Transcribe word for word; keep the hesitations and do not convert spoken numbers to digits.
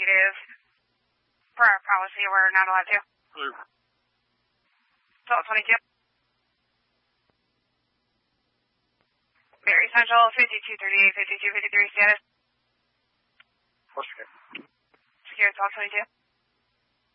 negative. Per our policy, we're not allowed to. Clear. Salt twenty-two. Very Central, fifty-two thirty-eight, fifty-two fifty-three status. What's your name? Secure Salt twenty-two.